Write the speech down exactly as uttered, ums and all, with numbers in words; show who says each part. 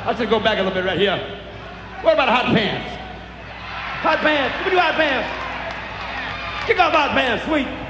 Speaker 1: Let's just go back a little bit right here. What about hot pants? Hot pants. Give me do hot pants. Kick off hot pants, sweet.